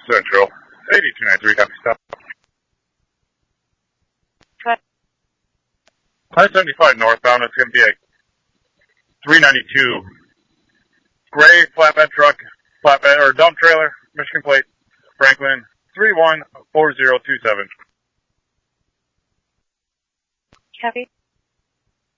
Central, 8293, copy stop. 575 northbound, it's going to be a 392 gray flatbed truck, flatbed or dump trailer, Michigan plate, Franklin, 314027. Copy.